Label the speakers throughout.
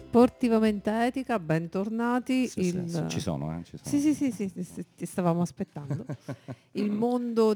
Speaker 1: Sportivamente etica, bentornati.
Speaker 2: Ci sono, ci sono.
Speaker 1: Sì, ti stavamo aspettando. Il mondo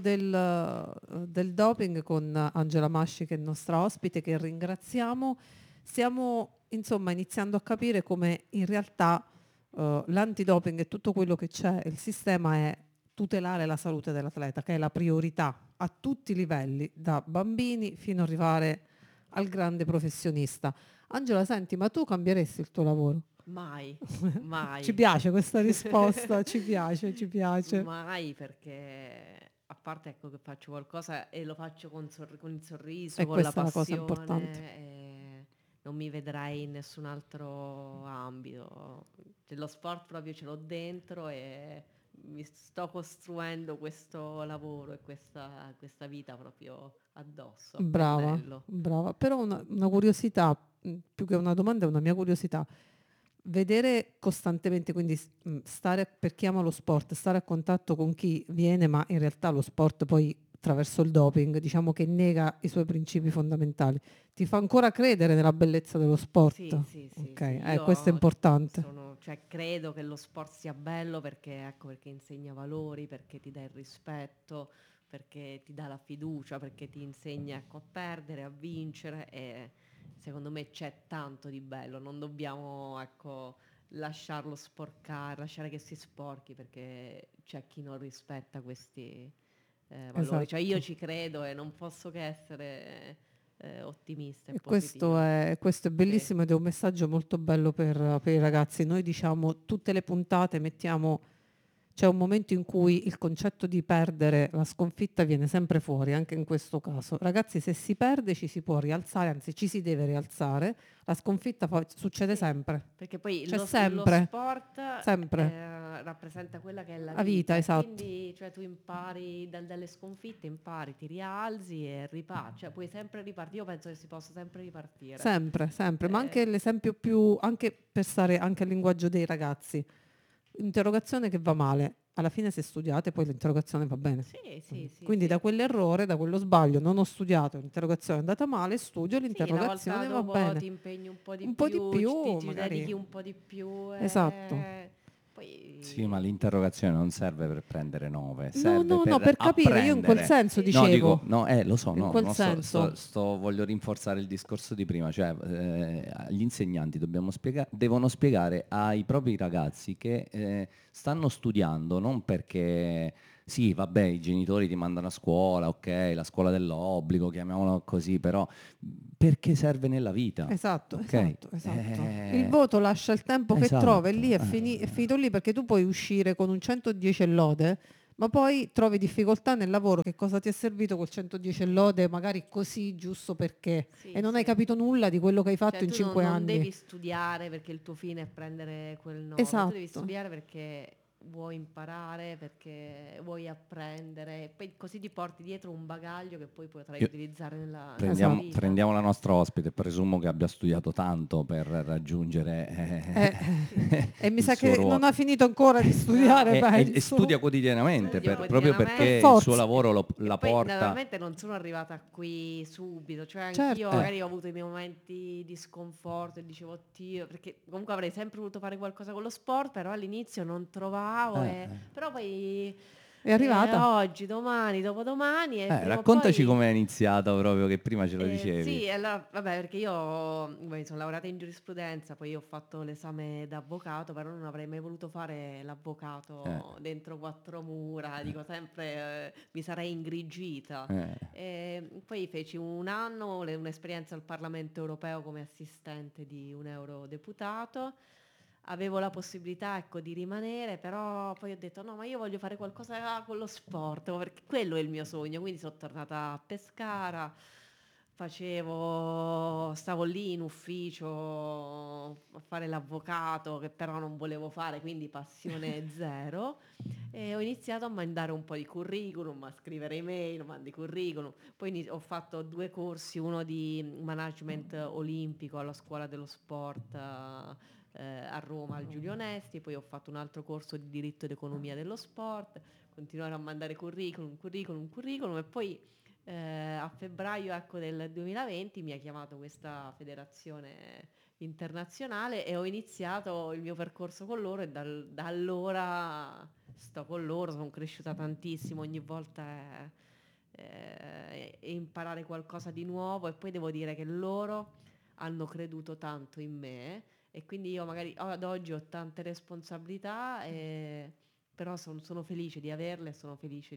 Speaker 1: del doping con Angela Masci, che è nostra ospite, che ringraziamo. Stiamo insomma iniziando a capire come in realtà l'antidoping e tutto quello che c'è, il sistema è tutelare la salute dell'atleta, che è la priorità a tutti i livelli, da bambini fino ad arrivare al grande professionista. Angela, senti, ma tu cambieresti il tuo lavoro?
Speaker 3: Mai,
Speaker 1: Ci
Speaker 3: mai.
Speaker 1: piace questa risposta, ci piace, ci piace.
Speaker 3: Mai, perché a parte ecco che faccio qualcosa e lo faccio con il sorriso,
Speaker 1: E
Speaker 3: con la
Speaker 1: questa è la cosa importante.
Speaker 3: passione, e non mi vedrai in nessun altro ambito. Lo sport proprio ce l'ho dentro e mi sto costruendo questo lavoro e questa vita proprio addosso, a
Speaker 1: Brava,
Speaker 3: pennello.
Speaker 1: brava. Però una curiosità, più che una domanda, è una mia curiosità. Vedere costantemente, quindi stare, per chi ama lo sport, stare a contatto con chi viene, ma in realtà lo sport poi attraverso il doping, diciamo che nega i suoi principi fondamentali. Ti fa ancora credere nella bellezza dello sport?
Speaker 3: Sì, sì, sì,
Speaker 1: Ok,
Speaker 3: sì.
Speaker 1: questo è
Speaker 3: Io
Speaker 1: importante.
Speaker 3: credo che lo sport sia bello perché, ecco, perché insegna valori, perché ti dà il rispetto, perché ti dà la fiducia, perché ti insegna, ecco, a perdere, a vincere e secondo me c'è tanto di bello. Non dobbiamo, ecco, lasciarlo sporcare, lasciare che si sporchi perché c'è chi non rispetta questi valori. Cioè io
Speaker 1: Esatto.
Speaker 3: ci credo e non posso che essere ottimista e
Speaker 1: E
Speaker 3: positiva.
Speaker 1: questo è
Speaker 3: Sì.
Speaker 1: bellissimo ed è un messaggio molto bello per i ragazzi. Noi diciamo tutte le puntate mettiamo, c'è un momento in cui il concetto di perdere, la sconfitta viene sempre fuori, anche in questo caso. Ragazzi, se si perde ci si può rialzare, anzi ci si deve rialzare. La sconfitta poi succede
Speaker 3: Sì,
Speaker 1: sempre.
Speaker 3: perché poi
Speaker 1: C'è
Speaker 3: lo
Speaker 1: sempre,
Speaker 3: sport
Speaker 1: sempre.
Speaker 3: rappresenta quella che è la
Speaker 1: La vita,
Speaker 3: vita e
Speaker 1: esatto.
Speaker 3: quindi cioè, tu impari dalle sconfitte, impari, ti rialzi e riparti, cioè puoi sempre ripartire, io penso che si possa sempre ripartire.
Speaker 1: Sempre, sempre. Ma
Speaker 3: Eh,
Speaker 1: anche l'esempio più, anche per stare anche al linguaggio dei ragazzi. Interrogazione che va male, alla fine se studiate poi l'interrogazione va bene.
Speaker 3: sì, sì, sì,
Speaker 1: Quindi
Speaker 3: sì.
Speaker 1: da quell'errore, da quello sbaglio, non ho studiato, l'interrogazione è andata male, studio,
Speaker 3: Sì, una volta
Speaker 1: l'interrogazione va
Speaker 3: dopo
Speaker 1: bene.
Speaker 3: ti impegni un po' di
Speaker 1: Un po' di
Speaker 3: più,
Speaker 1: più,
Speaker 3: ti dedichi
Speaker 1: magari.
Speaker 3: un po' di più
Speaker 1: Esatto.
Speaker 3: e
Speaker 2: Sì, ma
Speaker 3: poi...
Speaker 2: l'interrogazione non serve per prendere 9,
Speaker 1: No,
Speaker 2: serve
Speaker 1: no, no,
Speaker 2: per
Speaker 1: per capire, io in quel
Speaker 2: apprendere.
Speaker 1: senso
Speaker 3: Sì,
Speaker 2: No,
Speaker 3: sì.
Speaker 2: dico,
Speaker 1: dicevo,
Speaker 2: no, lo so,
Speaker 1: in
Speaker 2: no,
Speaker 1: quel
Speaker 2: no,
Speaker 1: senso.
Speaker 2: voglio rinforzare il discorso di prima, cioè gli insegnanti devono spiegare ai propri ragazzi che stanno studiando non perché, sì, vabbè, i genitori ti mandano a scuola, ok, la scuola dell'obbligo, chiamiamola così, però perché serve nella vita,
Speaker 1: Esatto,
Speaker 2: ok?
Speaker 1: esatto, esatto. Il voto lascia il tempo che trova e lì
Speaker 2: Esatto.
Speaker 1: è finito lì perché tu puoi uscire con un 110 e lode, ma poi trovi difficoltà nel lavoro. Che cosa ti è servito col 110 e lode, magari così, giusto perché? E
Speaker 3: Sì,
Speaker 1: non hai
Speaker 3: sì.
Speaker 1: capito nulla di quello che hai fatto
Speaker 3: Cioè
Speaker 1: in
Speaker 3: tu
Speaker 1: 5
Speaker 3: non
Speaker 1: anni.
Speaker 3: devi studiare perché il tuo fine è prendere quel 9, tu devi
Speaker 1: Esatto.
Speaker 3: studiare perché vuoi imparare, perché vuoi apprendere, e poi così ti porti dietro un bagaglio che poi potrai
Speaker 2: Io-
Speaker 3: utilizzare nella tua
Speaker 1: Esatto.
Speaker 3: vita.
Speaker 2: Prendiamo la nostra ospite, presumo che abbia studiato tanto per raggiungere
Speaker 1: Eh,
Speaker 3: Sì.
Speaker 1: e mi
Speaker 2: il
Speaker 1: sa
Speaker 2: suo
Speaker 1: che non
Speaker 2: ruolo.
Speaker 1: ha finito ancora di studiare,
Speaker 3: No,
Speaker 2: E studia
Speaker 1: penso.
Speaker 2: quotidianamente
Speaker 3: studio
Speaker 2: proprio perché
Speaker 1: Per
Speaker 3: quotidianamente
Speaker 2: il suo
Speaker 1: forza.
Speaker 2: lavoro
Speaker 3: e
Speaker 2: la
Speaker 3: poi
Speaker 2: porta.
Speaker 3: naturalmente non sono arrivata qui subito, cioè anch'io
Speaker 1: Certo.
Speaker 3: magari ho avuto i miei momenti di sconforto e dicevo, oddio, perché comunque avrei sempre voluto fare qualcosa con lo sport, però all'inizio non trovavo, però poi
Speaker 1: È arrivata.
Speaker 3: oggi, domani, dopodomani e prima o
Speaker 2: Raccontaci
Speaker 3: poi...
Speaker 2: com'è iniziato proprio, che prima ce lo dicevi.
Speaker 3: Sì, allora, vabbè, perché io mi sono laureata in giurisprudenza, poi ho fatto l'esame d'avvocato, però non avrei mai voluto fare
Speaker 2: Eh,
Speaker 3: l'avvocato dentro quattro mura, dico sempre, mi sarei ingrigita.
Speaker 2: eh.
Speaker 3: Poi feci un anno, un'esperienza al Parlamento europeo come assistente di un eurodeputato. Avevo la possibilità, ecco, di rimanere, però poi ho detto no, ma io voglio fare qualcosa con lo sport, perché quello è il mio sogno. Quindi sono tornata a Pescara, stavo lì in ufficio a fare l'avvocato, che però non volevo fare, quindi passione zero. E ho iniziato a mandare un po' di curriculum, a scrivere email, mandi curriculum. Poi ho fatto due corsi, uno di management olimpico alla scuola dello sport a Roma al Giulio Onesti, poi ho fatto un altro corso di diritto ed economia dello sport, continuare a mandare curriculum e poi A febbraio, ecco, del 2020 mi ha chiamato questa federazione internazionale e ho iniziato il mio percorso con loro e da allora sto con loro, sono cresciuta tantissimo, ogni volta è imparare qualcosa di nuovo, e poi devo dire che loro hanno creduto tanto in me, e quindi io magari ad oggi ho tante responsabilità, però sono felice di averle, sono felice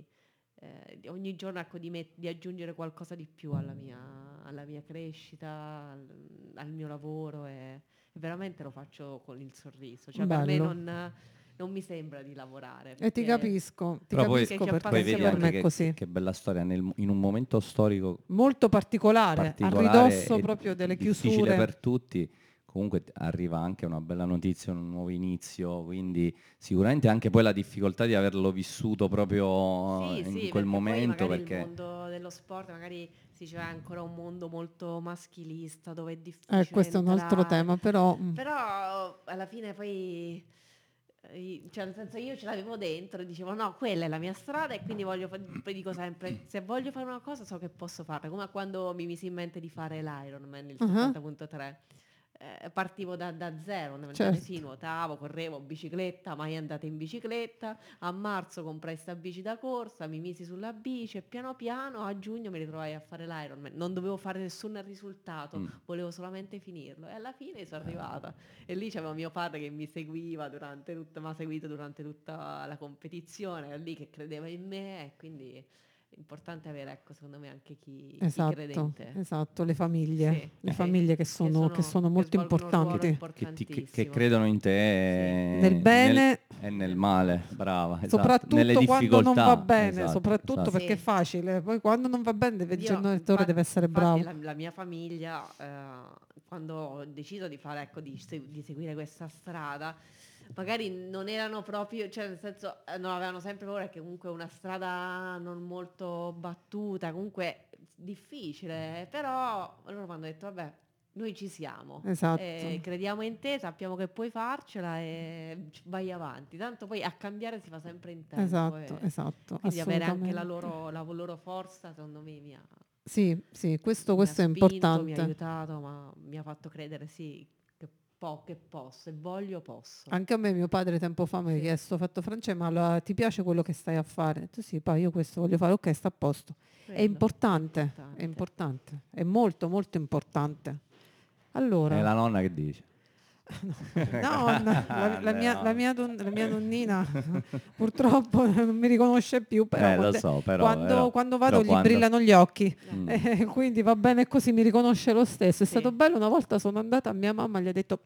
Speaker 3: ogni giorno, ecco, di aggiungere qualcosa di più alla mia crescita, al mio lavoro, e veramente lo faccio con il sorriso. Cioè, per me
Speaker 1: Bello.
Speaker 3: non mi sembra di lavorare,
Speaker 1: E ti
Speaker 3: perché
Speaker 1: capisco
Speaker 2: Però poi,
Speaker 1: perché
Speaker 3: c'è
Speaker 2: poi
Speaker 1: anche
Speaker 2: vedi
Speaker 1: per
Speaker 3: passione.
Speaker 1: me
Speaker 2: anche
Speaker 1: è così.
Speaker 2: che bella storia in un momento storico
Speaker 1: Molto particolare, a
Speaker 2: particolare
Speaker 1: ridosso
Speaker 2: e
Speaker 1: proprio delle
Speaker 2: difficile
Speaker 1: chiusure.
Speaker 2: per tutti. Comunque arriva anche una bella notizia, un nuovo inizio, quindi sicuramente anche poi la difficoltà di averlo vissuto proprio
Speaker 3: Sì,
Speaker 2: in
Speaker 3: sì,
Speaker 2: quel
Speaker 3: perché poi
Speaker 2: momento,
Speaker 3: magari il
Speaker 2: perché
Speaker 3: mondo dello sport, magari si dice, è ancora un mondo molto maschilista, dove è difficile
Speaker 1: Questo è un altro
Speaker 3: entrare,
Speaker 1: tema, però
Speaker 3: però alla fine poi, cioè nel senso, io ce l'avevo dentro e dicevo no, quella è la mia strada, e quindi poi dico sempre, se voglio fare una cosa so che posso farla, come quando mi misi in mente di fare l'Ironman, il
Speaker 1: ah,
Speaker 3: 70.3. Partivo da zero, sì,
Speaker 1: certo,
Speaker 3: nuotavo, correvo, bicicletta, mai andata in bicicletta. A marzo comprai sta bici da corsa, mi misi sulla bici e piano piano a giugno mi ritrovai a fare l'Ironman. Non dovevo fare nessun risultato, volevo solamente finirlo, e alla fine sono arrivata. E lì c'avevo mio padre che mi seguiva mi ha seguito durante tutta la competizione, era lì che credeva in me, e quindi è importante avere, ecco, secondo me, anche chi crede in te.
Speaker 1: esatto, le
Speaker 3: Sì, sì,
Speaker 1: famiglie che sono
Speaker 3: che
Speaker 1: molto
Speaker 3: svolgono un ruolo
Speaker 1: importanti.
Speaker 2: che
Speaker 3: importantissimo.
Speaker 2: credono in
Speaker 3: Sì,
Speaker 1: Nel
Speaker 2: te
Speaker 1: bene,
Speaker 2: e nel male, brava, esatto, nelle
Speaker 1: soprattutto quando non va
Speaker 2: difficoltà,
Speaker 1: bene,
Speaker 2: esatto,
Speaker 1: soprattutto
Speaker 2: esatto.
Speaker 1: perché è
Speaker 3: sì.
Speaker 1: facile, poi quando non va bene il
Speaker 3: Io,
Speaker 1: genitore deve essere
Speaker 3: infatti,
Speaker 1: bravo.
Speaker 3: la mia famiglia, quando ho deciso di fare, ecco, di seguire questa strada, magari non erano proprio, cioè nel senso, non avevano sempre paura, che comunque è una strada non molto battuta, comunque difficile, però loro mi hanno detto, vabbè, noi ci siamo,
Speaker 1: Esatto,
Speaker 3: crediamo in te, sappiamo che puoi farcela, e vai avanti, tanto poi a cambiare si fa sempre in tempo,
Speaker 1: esatto,
Speaker 3: quindi avere anche
Speaker 1: assolutamente.
Speaker 3: la loro forza, secondo me,
Speaker 1: Sì, sì,
Speaker 3: mi ha
Speaker 1: questo è
Speaker 3: spinto, mi ha
Speaker 1: importante.
Speaker 3: aiutato, ma mi ha fatto credere, sì, che posso, e voglio, posso.
Speaker 1: Anche a me mio padre tempo fa mi ha
Speaker 3: Sì,
Speaker 1: chiesto, ho fatto Francesca, ma ti piace quello che stai a fare? Ho detto, sì, pa, io questo voglio fare, ok, sta a posto.
Speaker 3: quello è
Speaker 1: È
Speaker 3: importante.
Speaker 1: importante, è molto molto importante.
Speaker 2: E
Speaker 1: Allora,
Speaker 2: la nonna che dice?
Speaker 1: nonna,
Speaker 2: No.
Speaker 1: la mia nonnina purtroppo non mi riconosce più, però
Speaker 2: Lo so,
Speaker 1: quando vado
Speaker 2: però
Speaker 1: gli
Speaker 2: quando...
Speaker 1: brillano gli occhi,
Speaker 2: Mm.
Speaker 1: quindi va bene così, mi riconosce lo stesso. È stato
Speaker 3: Sì,
Speaker 1: bello, una volta sono andata a mia mamma, gli ho detto,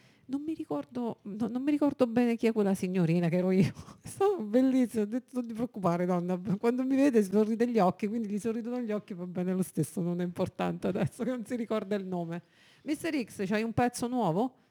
Speaker 1: non mi ricordo bene chi è quella signorina che ero io. È stato bellissimo, ho detto non ti preoccupare donna, quando mi vede sorride gli occhi, quindi gli sorridono gli occhi, va bene lo stesso, non è importante adesso che non si ricorda il nome. Mister X, c'hai un pezzo nuovo?